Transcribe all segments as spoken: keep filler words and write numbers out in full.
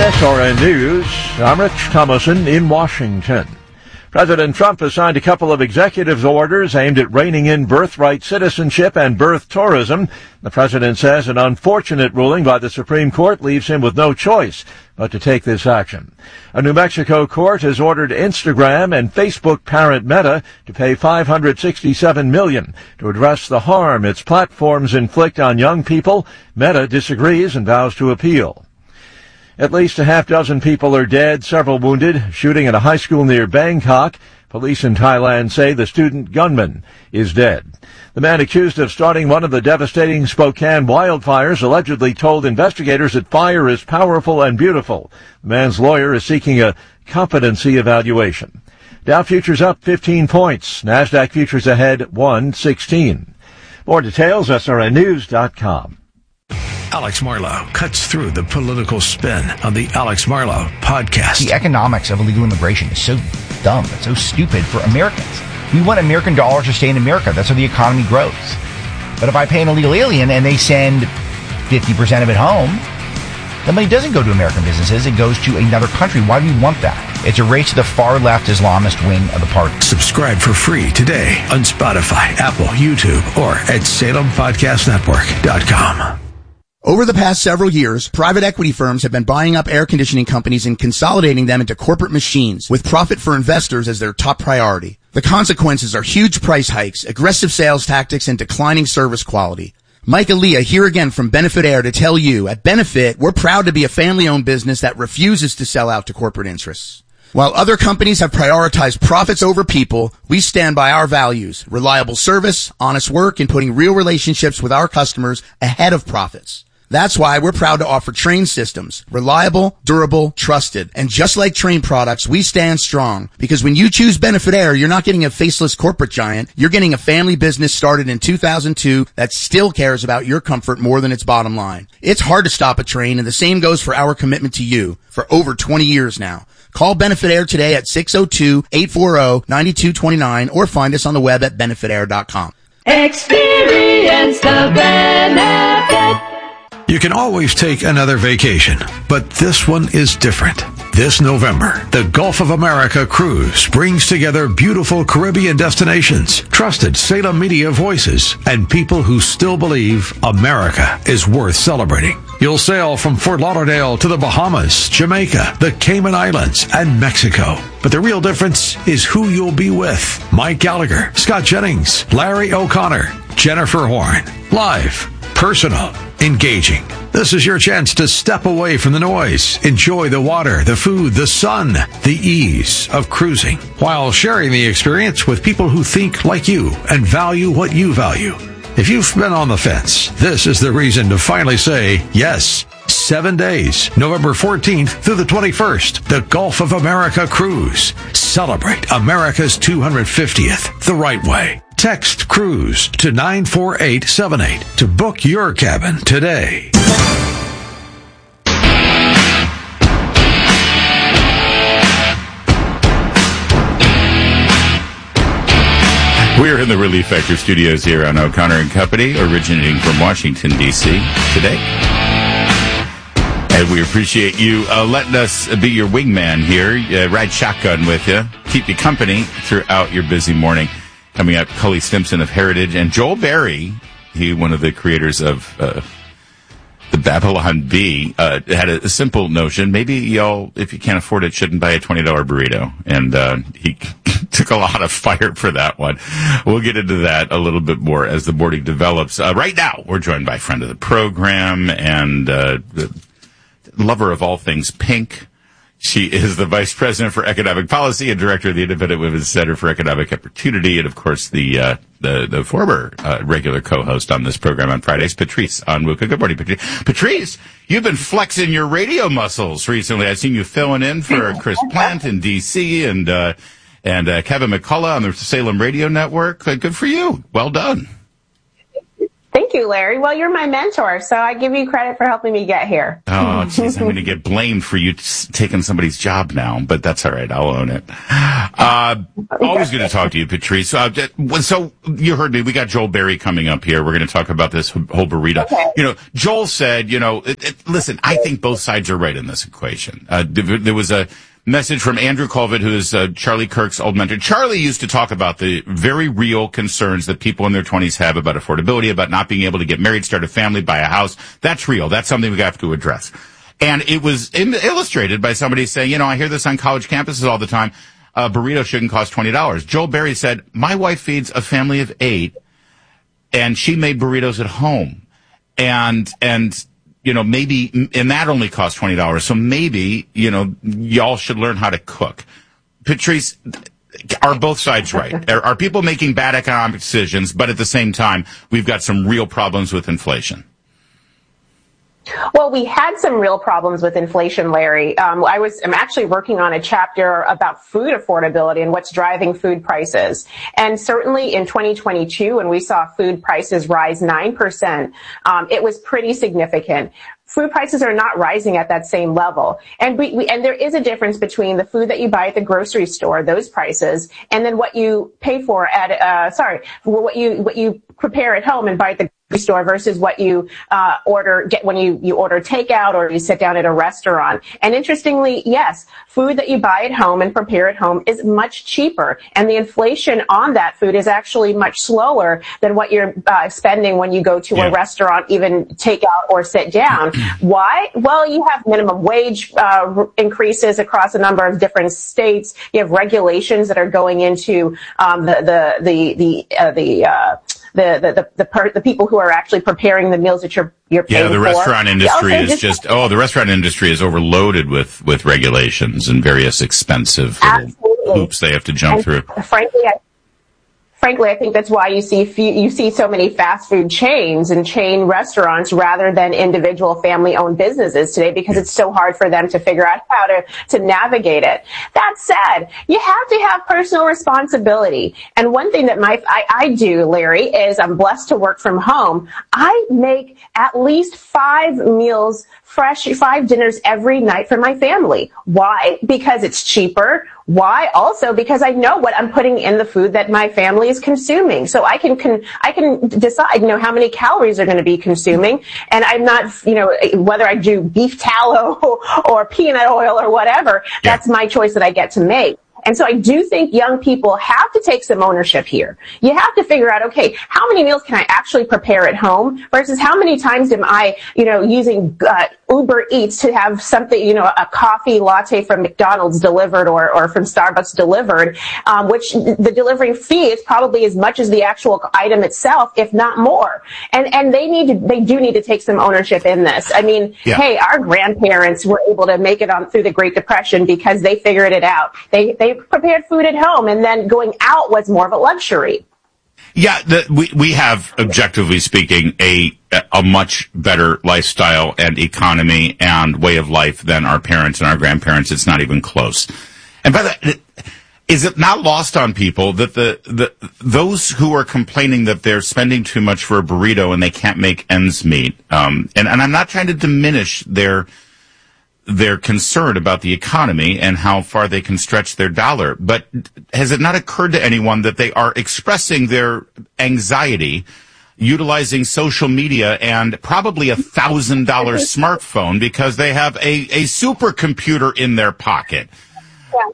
S R N News, I'm Rich Thomason in Washington. President Trump has signed a couple of executive orders aimed at reining in birthright citizenship and birth tourism. The president says an unfortunate ruling by the Supreme Court leaves him with no choice but to take this action. A New Mexico court has ordered Instagram and Facebook parent Meta to pay five hundred sixty-seven million dollars to address the harm its platforms inflict on young people. Meta disagrees and vows to appeal. At least a half dozen people are dead, several wounded, shooting at a high school near Bangkok. Police in Thailand say the student gunman is dead. The man accused of starting one of the devastating Spokane wildfires allegedly told investigators that fire is powerful and beautiful. The man's lawyer is seeking a competency evaluation. Dow futures up fifteen points. NASDAQ futures ahead one sixteen. More details, S R N news dot com. Alex Marlow cuts through the political spin on the Alex Marlow podcast. The economics of illegal immigration is so dumb. It's so stupid for Americans. We want American dollars to stay in America. That's how the economy grows. But if I pay an illegal alien and they send fifty percent of it home, the money doesn't go to American businesses. It goes to another country. Why do we want that? It's a race to the far-left Islamist wing of the party. Subscribe for free today on Spotify, Apple, YouTube, or at Salem Podcast Network dot com. Over the past several years, private equity firms have been buying up air conditioning companies and consolidating them into corporate machines with profit for investors as their top priority. The consequences are huge price hikes, aggressive sales tactics, and declining service quality. Mike Aaliyah here again from Benefit Air to tell you, at Benefit, we're proud to be a family-owned business that refuses to sell out to corporate interests. While other companies have prioritized profits over people, we stand by our values, reliable service, honest work, and putting real relationships with our customers ahead of profits. That's why we're proud to offer Trane systems. Reliable, durable, trusted. And just like Trane products, we stand strong. Because when you choose Benefit Air, you're not getting a faceless corporate giant. You're getting a family business started in two thousand two that still cares about your comfort more than its bottom line. It's hard to stop a Trane, and the same goes for our commitment to you for over twenty years now. Call Benefit Air today at six oh two, eight four oh, nine two two nine or find us on the web at benefit air dot com. Experience the benefit. You can always take another vacation, but this one is different. This November, the Gulf of America Cruise brings together beautiful Caribbean destinations, trusted Salem media voices, and people who still believe America is worth celebrating. You'll sail from Fort Lauderdale to the Bahamas, Jamaica, the Cayman Islands, and Mexico. But the real difference is who you'll be with. Mike Gallagher, Scott Jennings, Larry O'Connor, Jennifer Horn. Live, personal, engaging. This is your chance to step away from the noise, enjoy the water, the food, the sun, the ease of cruising, while sharing the experience with people who think like you and value what you value. If you've been on the fence, this is the reason to finally say yes. Seven days, November fourteenth through the twenty-first, the Gulf of America Cruise. Celebrate America's two hundred fiftieth the right way. Text CRUISE to nine four eight seven eight to book your cabin today. We're in the Relief Factor studios here on O'Connor and Company, originating from Washington, D C today. And we appreciate you uh, letting us be your wingman here, uh, ride shotgun with you, keep you company throughout your busy morning. Coming up, Cully Stimson of Heritage and Joel Berry, he one of the creators of uh, the Babylon Bee, uh, had a, a simple notion. Maybe y'all, if you can't afford it, shouldn't buy a twenty dollars burrito. And uh, he took a lot of fire for that one. We'll get into that a little bit more as the morning develops. Uh, right now, we're joined by a friend of the program and uh, the lover of all things pink. She is the Vice President for Economic Policy and Director of the Independent Women's Center for Economic Opportunity, and, of course, the uh, the, the former uh, regular co-host on this program on Fridays, Patrice Onwuka. Good morning, Patrice. Patrice, you've been flexing your radio muscles recently. I've seen you filling in for Chris Plant in D C and uh, and uh, Kevin McCullough on the Salem Radio Network. Good for you. Well done. Thank you, Larry. Well, you're my mentor, so I give you credit for helping me get here. Oh, jeez, I'm going to get blamed for you t- taking somebody's job now, but that's all right. I'll own it. Uh, always good to talk to you, Patrice. Uh, so you heard me. We got Joel Berry coming up here. We're going to talk about this whole burrito. Okay. You know, Joel said, you know, it, it, listen, I think both sides are right in this equation. Uh, there, there was a message from Andrew Colvett, who is uh, Charlie Kirk's old mentor. Charlie used to talk about the very real concerns that people in their twenties have about affordability, about not being able to get married, start a family, buy a house. That's real. That's something we have to address. And it was in, illustrated by somebody saying, you know, I hear this on college campuses all the time. A burrito shouldn't cost twenty dollars. Joel Berry said, my wife feeds a family of eight, and she made burritos at home. And, and, you know, maybe, and that only costs twenty dollars. So maybe, you know, y'all should learn how to cook. Patrice, are both sides right? Are, are people making bad economic decisions, but at the same time, we've got some real problems with inflation? Well, we had some real problems with inflation, Larry. Um, I was, I'm actually working on a chapter about food affordability and what's driving food prices. And certainly in twenty twenty-two, when we saw food prices rise nine percent, um, it was pretty significant. Food prices are not rising at that same level. And we, we, and there is a difference between the food that you buy at the grocery store, those prices, and then what you pay for at, uh, sorry, what you, what you prepare at home and buy at the store versus what you uh order get when you you order takeout or you sit down at a restaurant. And interestingly, yes, food that you buy at home and prepare at home is much cheaper, and the inflation on that food is actually much slower than what you're uh, spending when you go to yeah. a restaurant, even takeout or sit down. Why? Well, you have minimum wage uh increases across a number of different states. You have regulations that are going into um the the the the uh, the uh The the the the, per, the people who are actually preparing the meals that you're you're paying for. Yeah, the restaurant for. industry is just, just oh, the restaurant industry is overloaded with with regulations and various expensive little hoops they have to jump and through. Frankly, I, frankly, I think that's why you see few, you see so many fast food chains and chain restaurants rather than individual family-owned businesses today, because it's so hard for them to figure out how to to navigate it. That said, you have to have personal responsibility. And one thing that my I, I do, Larry, is I'm blessed to work from home. I make at least five meals, fresh five dinners every night for my family. Why? Because it's cheaper. Why? Also because I know what I'm putting in the food that my family is consuming. So I can, can I can decide, you know, how many calories they're going to be consuming. And I'm not, you know, whether I do beef tallow or peanut oil or whatever, yeah. that's my choice that I get to make. And so I do think young people have to take some ownership here. You have to figure out, okay, how many meals can I actually prepare at home versus how many times am I, you know, using uh, Uber Eats to have something, you know, a coffee latte from McDonald's delivered or, or from Starbucks delivered, um, which the delivery fee is probably as much as the actual item itself, if not more. And, and they need to, they do need to take some ownership in this. I mean, yeah. hey, our grandparents were able to make it on through the Great Depression because they figured it out. They, they prepared food at home, and then going out was more of a luxury. Yeah, the, we we have, objectively speaking, a a much better lifestyle and economy and way of life than our parents and our grandparents. It's not even close. And by the is it not lost on people that the, the those who are complaining that they're spending too much for a burrito and they can't make ends meet? Um, and and I'm not trying to diminish their. They're concerned about the economy and how far they can stretch their dollar. But has it not occurred to anyone that they are expressing their anxiety utilizing social media and probably a thousand dollar smartphone because they have a, a supercomputer in their pocket? Yeah.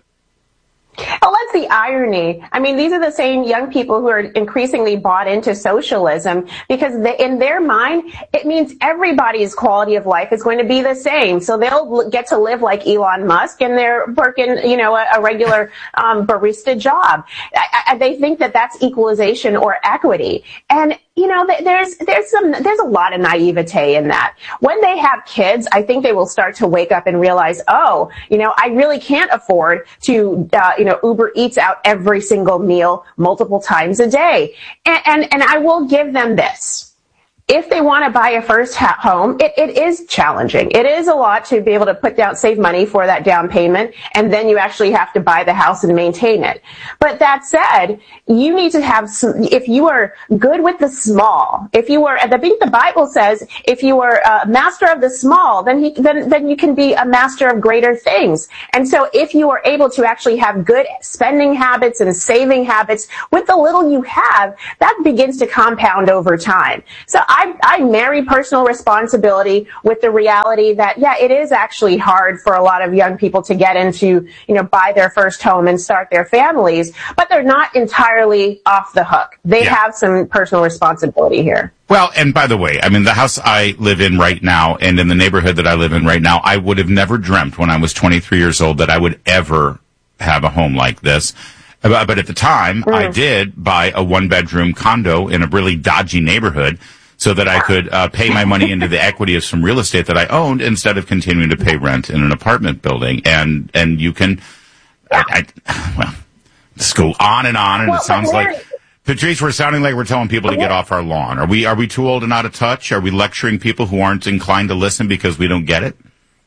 Oh, that's the irony. I mean, these are the same young people who are increasingly bought into socialism because they, in their mind, it means everybody's quality of life is going to be the same. So they'll get to live like Elon Musk and they're working, you know, a, a regular um, barista job. I, I, they think that that's equalization or equity. And you know, there's there's some there's a lot of naivete in that. When they have kids, I think they will start to wake up and realize, oh, you know, I really can't afford to, uh, you know, Uber Eats out every single meal multiple times a day. And, and and I will give them this. if they want to buy a first ha- home, it, it is challenging. It is a lot to be able to put down, save money for that down payment, and then you actually have to buy the house and maintain it. But that said, you need to have some, if you are good with the small, if you are, I think the Bible says, if you are a master of the small, then he, then, then you can be a master of greater things. And so if you are able to actually have good spending habits and saving habits with the little you have, that begins to compound over time. So I I, I marry personal responsibility with the reality that, yeah, it is actually hard for a lot of young people to get into, you know, buy their first home and start their families, but they're not entirely off the hook. They yeah. have some personal responsibility here. Well, and by the way, I mean, the house I live in right now and in the neighborhood that I live in right now, I would have never dreamt when I was twenty-three years old that I would ever have a home like this. But at the time, mm. I did buy a one-bedroom condo in a really dodgy neighborhood, so that I could uh, pay my money into the equity of some real estate that I owned instead of continuing to pay rent in an apartment building. And and you can, I, I, well, just go on and on. And well, it sounds like, Patrice, we're sounding like we're telling people to get off our lawn. Are we are we too old and out of touch? Are we lecturing people who aren't inclined to listen because we don't get it?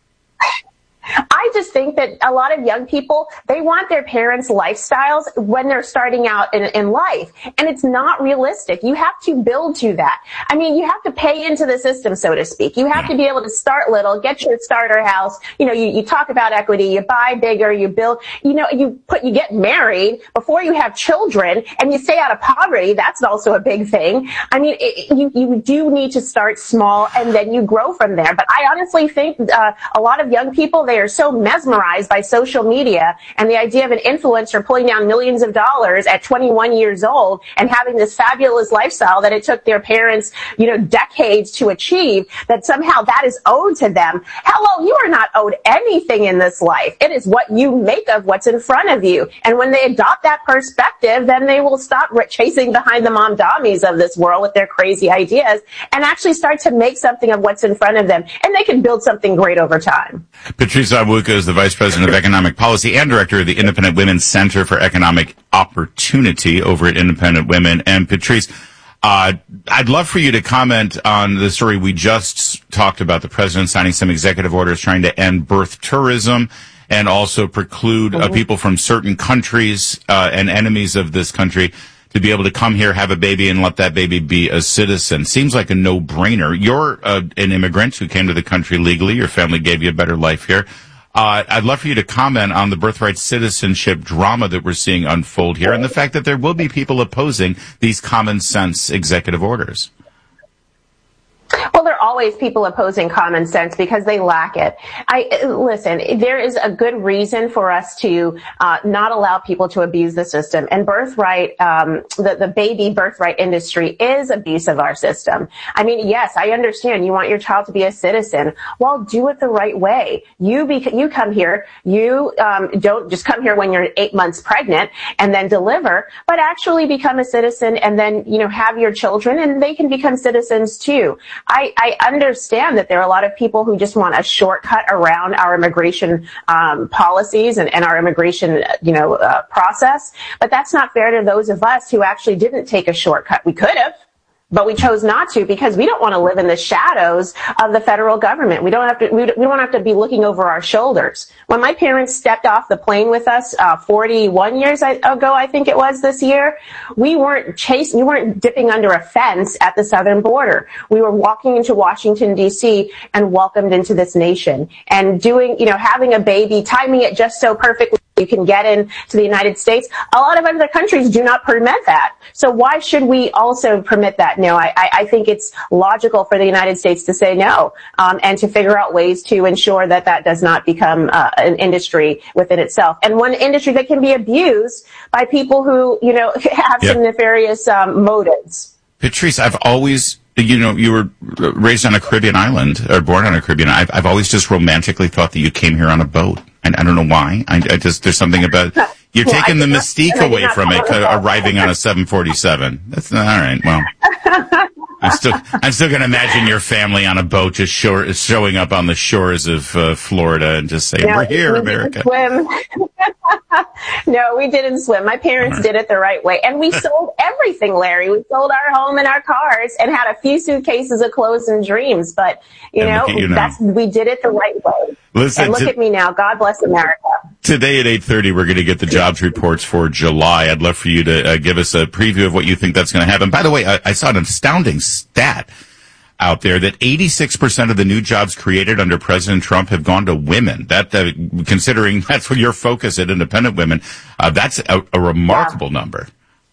I just think that a lot of young people, they want their parents' lifestyles when they're starting out in, in life. And it's not realistic. You have to build to that. I mean, you have to pay into the system, so to speak. You have to be able to start little, get your starter house. You know, you, you talk about equity, you buy bigger, you build, you know, you put, you get married before you have children and you stay out of poverty. That's also a big thing. I mean, it, you, you do need to start small and then you grow from there. But I honestly think uh, a lot of young people, they are so mesmerized by social media and the idea of an influencer pulling down millions of dollars at twenty-one years old and having this fabulous lifestyle that it took their parents, you know, decades to achieve, that somehow that is owed to them. Hello, you are not owed anything in this life. It is what you make of what's in front of you. And when they adopt that perspective, then they will stop chasing behind the mom dummies of this world with their crazy ideas and actually start to make something of what's in front of them. And they can build something great over time. Patrice Onwuka is the Vice President of Economic Policy and Director of the Independent Women's Center for Economic Opportunity over at Independent Women. And Patrice, uh, I'd love for you to comment on the story we just talked about, the president signing some executive orders trying to end birth tourism and also preclude uh, people from certain countries uh, and enemies of this country to be able to come here, have a baby, and let that baby be a citizen. Seems like a no-brainer. You're uh, an immigrant who came to the country legally. Your family gave you a better life here. Uh, I'd love for you to comment on the birthright citizenship drama that we're seeing unfold here and the fact that there will be people opposing these common sense executive orders. Well, there are always people opposing common sense because they lack it. I listen, there is a good reason for us to uh, not allow people to abuse the system. And birthright, um, the, the baby birthright industry is abuse of our system. I mean, yes, I understand you want your child to be a citizen. Well, do it the right way. You be, you come here, you um, don't just come here when you're eight months pregnant and then deliver, but actually become a citizen and then, you know, have your children and they can become citizens too. I, I understand that there are a lot of people who just want a shortcut around our immigration um, policies and, and our immigration, you know, uh, process. But that's not fair to those of us who actually didn't take a shortcut. We could have, but we chose not to because we don't want to live in the shadows of the federal government. We don't have to, we don't have to be looking over our shoulders. When my parents stepped off the plane with us, uh, forty-one years ago, I think it was this year, we weren't chasing, we weren't dipping under a fence at the southern border. We were walking into Washington, D C and welcomed into this nation and doing, you know, having a baby, timing it just so perfectly you can get into the United States. A lot of other countries do not permit that. So why should we also permit that? No, I, I think it's logical for the United States to say no, um, and to figure out ways to ensure that that does not become uh, an industry within itself. And one industry that can be abused by people who, you know, have yeah. some nefarious um, motives. Patrice, I've always, you know, you were raised on a Caribbean island, or born on a Caribbean island. I've, I've always just romantically thought that you came here on a boat. And I don't know why. I, I just, there's something about, you're well, taking the mystique not, away from it, uh, arriving on a seven forty-seven. That's not, all right, well. I'm still, I'm still going to imagine your family on a boat just shore, showing up on the shores of uh, Florida and just saying, no, "We're here, we America." Swim. No, we didn't swim. My parents right. did it the right way. And we sold everything, Larry. We sold our home and our cars and had a few suitcases of clothes and dreams. But, you and know, you that's we did it the right way. Listen, and look to, at me now. God bless America. Today at eight thirty, we're going to get the jobs reports for July. I'd love for you to uh, give us a preview of what you think that's going to happen. By the way, I, I saw an astounding stat out there that eighty-six percent of the new jobs created under President Trump have gone to women. That, uh, considering that's what your focus at Independent Women, uh, that's a, a remarkable yeah. number.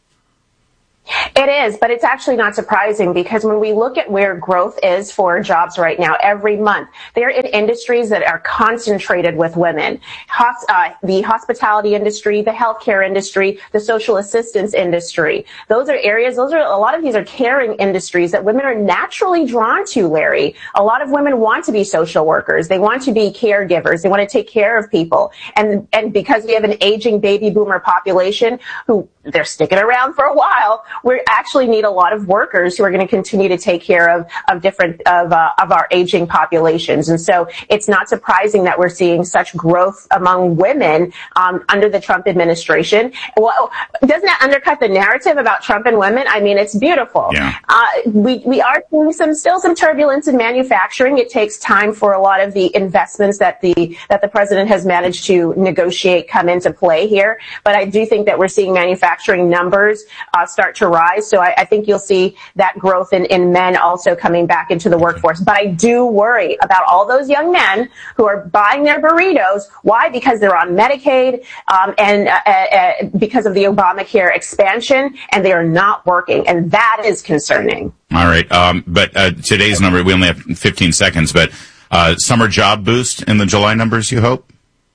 It is, but it's actually not surprising because when we look at where growth is for jobs right now, every month, they're in industries that are concentrated with women. Hos- uh, the hospitality industry, the healthcare industry, the social assistance industry. Those are areas, those are, a lot of these are caring industries that women are naturally drawn to, Larry. A lot of women want to be social workers. They want to be caregivers. They want to take care of people. And, and because we have an aging baby boomer population who they're sticking around for a while, we actually need a lot of workers who are going to continue to take care of, of different, of, uh, of our aging populations. And so it's not surprising that we're seeing such growth among women, um, under the Trump administration. Well, doesn't that undercut the narrative about Trump and women? I mean, it's beautiful. Yeah. Uh, we, we are seeing some, still some turbulence in manufacturing. It takes time for a lot of the investments that the, that the president has managed to negotiate come into play here. But I do think that we're seeing manufacturing numbers, uh, start to rise. So I, I think you'll see that growth in, in men also coming back into the workforce. But I do worry about all those young men who are buying their burritos. Why? Because they're on Medicaid, um, and uh, uh, because of the Obamacare expansion, and they are not working. And that is concerning. All right. Um, but uh, today's number, we only have fifteen seconds, but uh, summer job boost in the July numbers, you hope?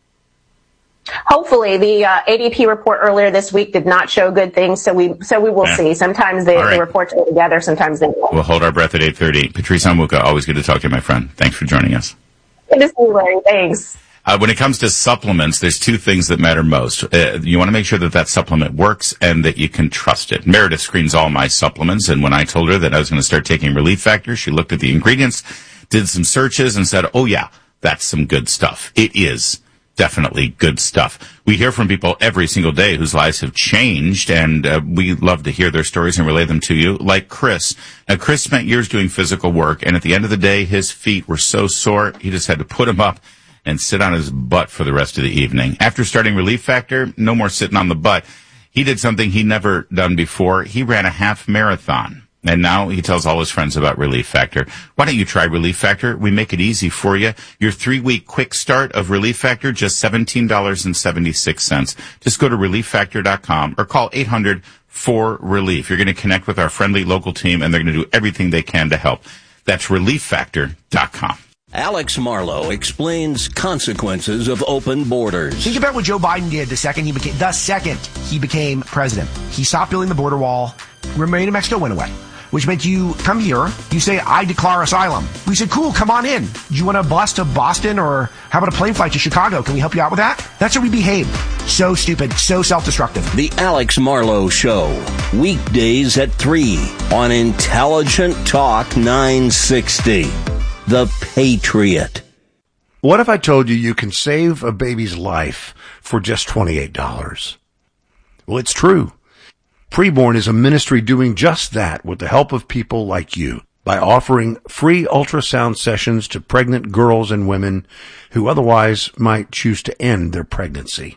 Hopefully, the uh, A D P report earlier this week did not show good things, so we so we will yeah. see. Sometimes they, right. the reports go together, sometimes they won't. We'll hold our breath at eight thirty. Patrice Onwuka, always good to talk to you, my friend. Thanks for joining us. Good to see you, Larry. Thanks. Uh, when it comes to supplements, there's two things that matter most. Uh, you want to make sure that that supplement works and that you can trust it. Meredith screens all my supplements, and when I told her that I was going to start taking Relief Factor, she looked at the ingredients, did some searches, and said, oh, yeah, that's some good stuff. It is definitely good stuff. We hear from people every single day whose lives have changed, and uh, we love to hear their stories and relay them to you, like Chris. Now, Chris spent years doing physical work, and at the end of the day, his feet were so sore, he just had to put them up and sit on his butt for the rest of the evening. After starting Relief Factor, no more sitting on the butt. He did something he'd never done before. He ran a half marathon. And now he tells all his friends about Relief Factor. Why don't you try Relief Factor? We make it easy for you. Your three-week quick start of Relief Factor, just seventeen dollars and seventy-six cents. Just go to relief factor dot com or call eight hundred four relief. You're going to connect with our friendly local team, and they're going to do everything they can to help. That's relief factor dot com. Alex Marlow explains consequences of open borders. Think about what Joe Biden did the second he became, the second he became president. He stopped building the border wall. Remain in Mexico went away, which meant you come here, you say, I declare asylum. We said, cool, come on in. Do you want a bus to Boston, or how about a plane flight to Chicago? Can we help you out with that? That's how we behave. So stupid, so self-destructive. The Alex Marlow Show, weekdays at three on Intelligent Talk nine sixty. The Patriot. What if I told you you can save a baby's life for just twenty-eight dollars? Well, it's true. Preborn is a ministry doing just that with the help of people like you by offering free ultrasound sessions to pregnant girls and women who otherwise might choose to end their pregnancy.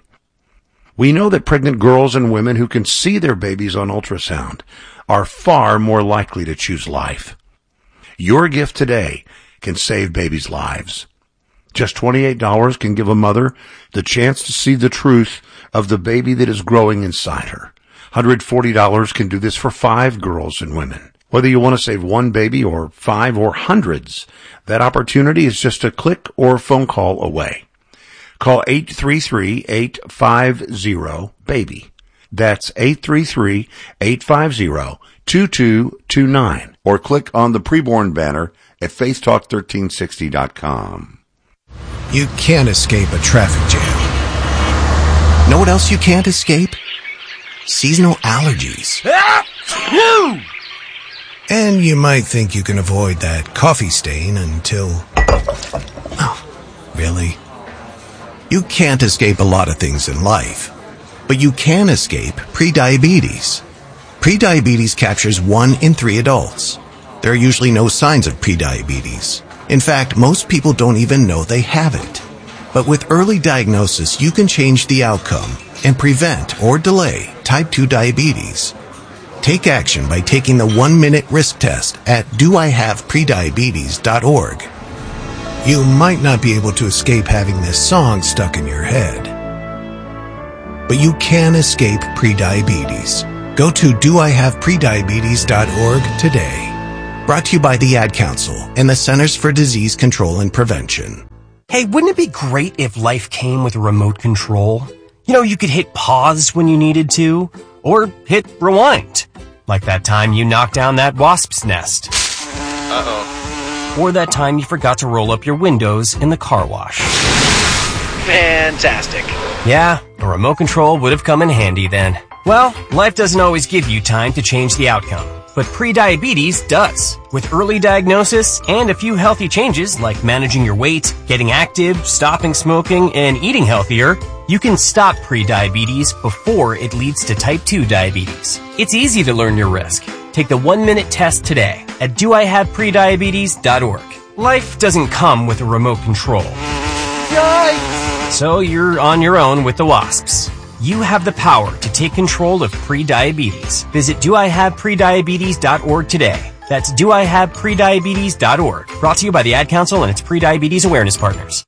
We know that pregnant girls and women who can see their babies on ultrasound are far more likely to choose life. Your gift today can save babies' lives. Just twenty-eight dollars can give a mother the chance to see the truth of the baby that is growing inside her. one hundred forty dollars can do this for five girls and women. Whether you want to save one baby or five or hundreds, that opportunity is just a click or phone call away. Call eight three three, eight five zero, BABY. That's eight three three, eight five zero, two two two nine. Or click on the Preborn banner at faith talk thirteen sixty dot com. You can't escape a traffic jam. Know what else you can't escape? Seasonal allergies. And you might think you can avoid that coffee stain until... Oh, really? You can't escape a lot of things in life, but you can escape prediabetes. Prediabetes captures one in three adults. There are usually no signs of prediabetes. In fact, most people don't even know they have it. But with early diagnosis, you can change the outcome and prevent or delay type two diabetes. Take action by taking the one-minute risk test at do I have prediabetes dot org. You might not be able to escape having this song stuck in your head, but you can escape prediabetes. Go to do I have prediabetes dot org today. Brought to you by the Ad Council and the Centers for Disease Control and Prevention. Hey, wouldn't it be great if life came with a remote control? You know, you could hit pause when you needed to, or hit rewind. Like that time you knocked down that wasp's nest. Uh-oh. Or that time you forgot to roll up your windows in the car wash. Fantastic. Yeah, a remote control would have come in handy then. Well, life doesn't always give you time to change the outcome, but prediabetes does. With early diagnosis and a few healthy changes like managing your weight, getting active, stopping smoking, and eating healthier, you can stop prediabetes before it leads to type two diabetes. It's easy to learn your risk. Take the one-minute test today at do I have prediabetes dot org. Life doesn't come with a remote control. Yikes! So you're on your own with the wasps. You have the power to take control of prediabetes. Visit do I have prediabetes dot org today. That's do I have prediabetes dot org. Brought to you by the Ad Council and its prediabetes awareness partners.